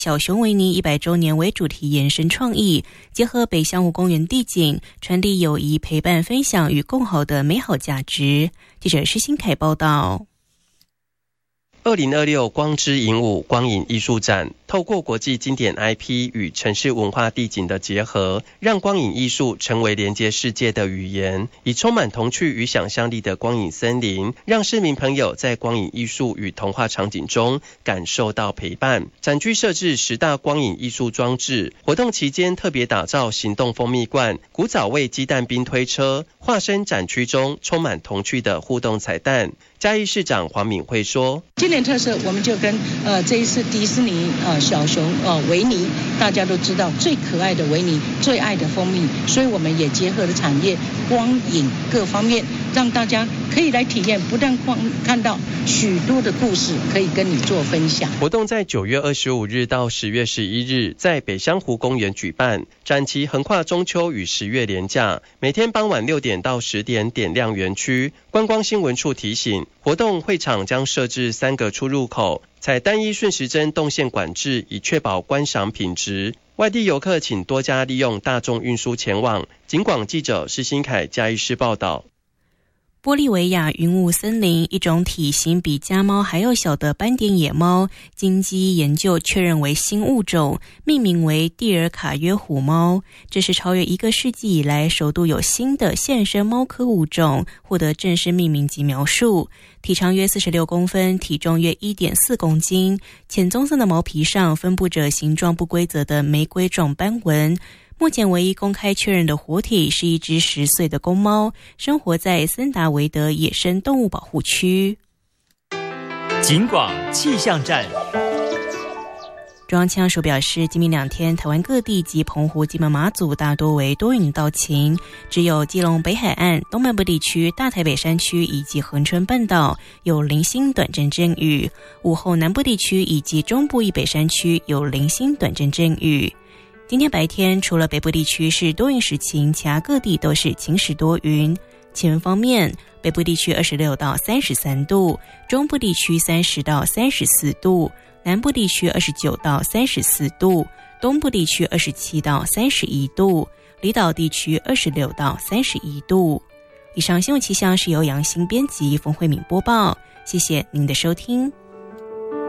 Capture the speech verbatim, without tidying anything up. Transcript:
小熊维尼一百周年为主题延伸创意，结合北香湖公园地景，传递友谊、陪伴、分享与共好的美好价值。记者施新凯报道。 二零二六光之影舞光影艺术展，透过国际经典 I P 与城市文化地景的结合，让光影艺术成为连接世界的语言。以充满童趣与想象力的光影森林，让市民朋友在光影艺术与童话场景中感受到陪伴。展区设置十大光影艺术装置，活动期间特别打造行动蜂蜜罐、古早味鸡蛋冰推车，化身展区中充满童趣的互动彩蛋。嘉义市长黄敏惠说， 今年特色我们就跟呃这一次迪士尼呃小熊呃维尼，大家都知道最可爱的维尼，最爱的蜂蜜，所以我们也结合了产业、光影各方面，让大家可以来体验，不但光看到许多的故事可以跟你做分享。 活动在九月二十五日到十月十一日在北香湖公园举办，展期横跨中秋与十月连假，每天傍晚六点到十点点亮园区。观光新闻处提醒，活动会场将设置三个出入口，采单一顺时针动线管制，以确保观赏品质。外地游客请多加利用大众运输前往。警广记者施新凯嘉义市报道。 玻利维亚云雾森林，一种体型比家猫还要小的斑点野猫，经基因研究确认为新物种，命名为蒂尔卡约虎猫。这是超越一个世纪以来首度有新的现生猫科物种获得正式命名及描述。体长约四十六公分，体重约 一点四公斤，浅棕色的毛皮上分布着形状不规则的玫瑰状斑纹。目前唯一公开确认的活体是一只十岁的公猫，生活在森达维德野生动物保护区。 警广气象站。 中央气象署表示，今明两天台湾各地及澎湖、金门、马祖大多为多云到晴，只有基隆北海岸、东半部地区、大台北山区以及恒春半岛有零星短阵阵雨，午后南部地区以及中部以北山区有零星短阵阵雨。今天白天除了北部地区是多云时晴，其他各地都是晴时多云。气温方面，北部地区二十六到三十三度，中部地区三十到三十四度，南部地区二十九到三十四度，东部地区二十七到三十一度，离岛地区二十六到三十一度。以上新闻气象是由杨欣编辑，冯慧敏播报，谢谢您的收听。